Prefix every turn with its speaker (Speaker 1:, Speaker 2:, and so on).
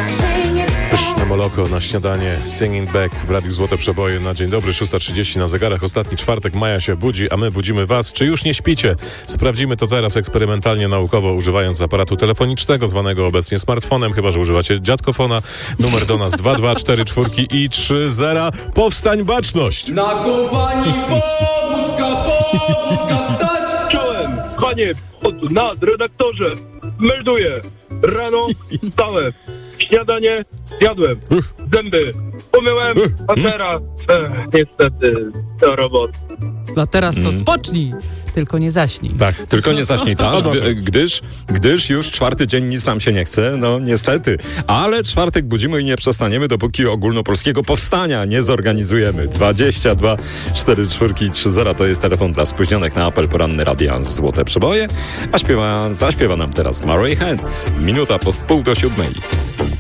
Speaker 1: Pyszne moloko na śniadanie, Singing Back w Radiu Złote Przeboje na dzień dobry, 6:30 na zegarach. Ostatni czwartek maja się budzi, a my budzimy was. Czy już nie śpicie? Sprawdzimy to teraz eksperymentalnie, naukowo, używając aparatu telefonicznego, zwanego obecnie smartfonem, chyba że używacie dziadkofona. Numer do nas 2244 i 30. Powstań baczność!
Speaker 2: Na kompanii pobudka wstać!
Speaker 3: Czołem, panie, nadredaktorze, melduję. Rano wstałem, śniadanie zjadłem, zęby umyłem, a teraz niestety to robot.
Speaker 4: A teraz to spocznij, tylko nie zaśnij.
Speaker 1: Tak.
Speaker 5: Tylko nie zaśnij, gdyż już czwarty dzień nic nam się nie chce, no niestety. Ale czwartek budzimy i nie przestaniemy, dopóki ogólnopolskiego powstania nie zorganizujemy. 22 44 i 30 to jest telefon dla spóźnionych na apel poranny Radia Złote Przeboje, a zaśpiewa nam teraz Murray Head. Minuta po 6:30.